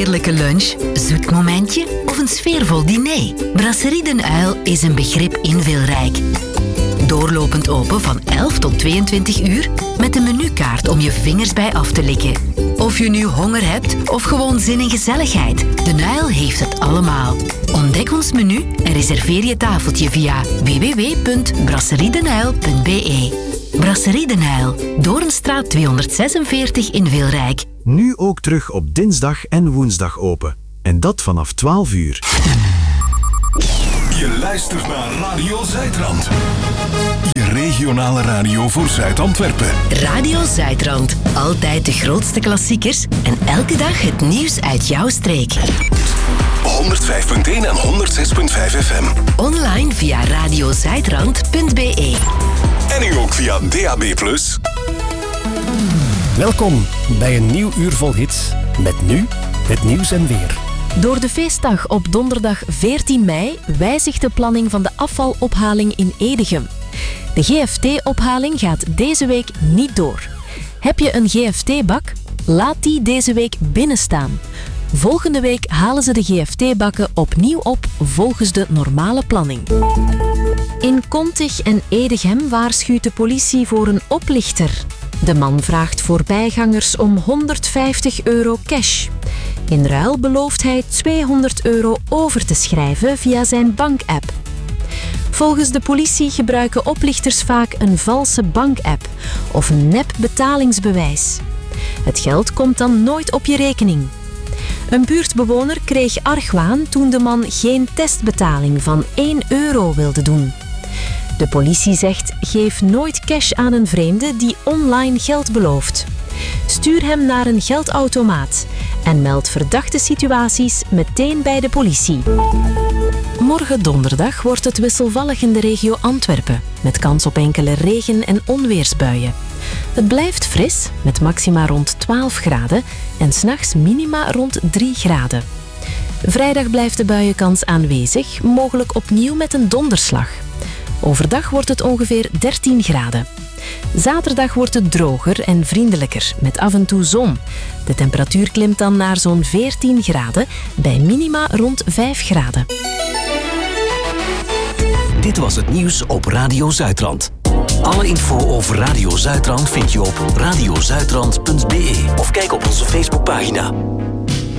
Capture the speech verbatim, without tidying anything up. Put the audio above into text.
heerlijke lunch, zoet momentje of een sfeervol diner? Brasserie Den Uil is een begrip in Wilrijk. Doorlopend open van elf tot tweeëntwintig uur met een menukaart om je vingers bij af te likken. Of je nu honger hebt of gewoon zin in gezelligheid, Den Uil heeft het allemaal. Ontdek ons menu en reserveer je tafeltje via w w w punt brasseriedenuil punt b e. Brasserie Den Uil, Doornstraat tweehonderdzesenveertig in Wilrijk. Nu ook terug op dinsdag en woensdag open. En dat vanaf twaalf uur. Je luistert naar Radio Zuidrand. Je regionale radio voor Zuid-Antwerpen. Radio Zuidrand. Altijd de grootste klassiekers en elke dag het nieuws uit jouw streek. honderdvijf punt één en honderdzes punt vijf F M. Online via radiozuidrand punt b e. En nu ook via D A B plus. Welkom bij een nieuw uur vol hits. Met nu het nieuws en weer. Door de feestdag op donderdag veertien mei wijzigt de planning van de afvalophaling in Edegem. De G F T-ophaling gaat deze week niet door. Heb je een G F T-bak? Laat die deze week binnenstaan. Volgende week halen ze de G F T-bakken opnieuw op volgens de normale planning. In Kontig en Edegem waarschuwt de politie voor een oplichter. De man vraagt voorbijgangers om honderdvijftig euro cash. In ruil belooft hij tweehonderd euro over te schrijven via zijn bankapp. Volgens de politie gebruiken oplichters vaak een valse bankapp of een nep betalingsbewijs. Het geld komt dan nooit op je rekening. Een buurtbewoner kreeg argwaan toen de man geen testbetaling van één euro wilde doen. De politie zegt: geef nooit cash aan een vreemde die online geld belooft. Stuur hem naar een geldautomaat en meld verdachte situaties meteen bij de politie. Morgen donderdag wordt het wisselvallig in de regio Antwerpen, met kans op enkele regen- en onweersbuien. Het blijft fris, met maxima rond twaalf graden en 's nachts minima rond drie graden. Vrijdag blijft de buienkans aanwezig, mogelijk opnieuw met een donderslag. Overdag wordt het ongeveer dertien graden. Zaterdag wordt het droger en vriendelijker, met af en toe zon. De temperatuur klimt dan naar zo'n veertien graden, bij minima rond vijf graden. Dit was het nieuws op Radio Zuidrand. Alle info over Radio Zuidrand vind je op radiozuidrand punt b e of kijk op onze Facebookpagina.